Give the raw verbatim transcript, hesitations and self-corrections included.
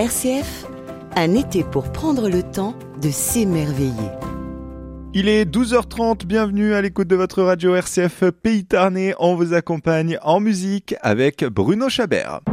R C F, un été pour prendre le temps de s'émerveiller. Il est douze heures trente, bienvenue à l'écoute de votre radio R C F Pays Tarnais. On vous accompagne en musique avec Bruno Chabert.